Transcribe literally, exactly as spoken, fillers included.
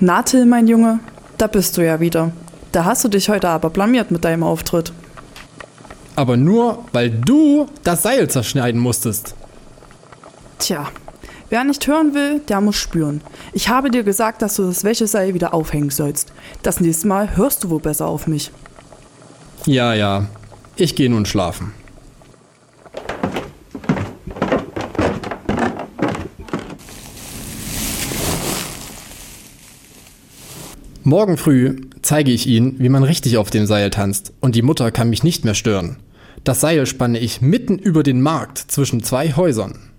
Na Till, mein Junge, da bist du ja wieder. Da hast du dich heute aber blamiert mit deinem Auftritt. Aber nur, weil du das Seil zerschneiden musstest. Tja, wer nicht hören will, der muss spüren. Ich habe dir gesagt, dass du das Wäscheseil wieder aufhängen sollst. Das nächste Mal hörst du wohl besser auf mich. Ja, ja, ich gehe nun schlafen. Morgen früh zeige ich Ihnen, wie man richtig auf dem Seil tanzt, und die Mutter kann mich nicht mehr stören. Das Seil spanne ich mitten über den Markt zwischen zwei Häusern.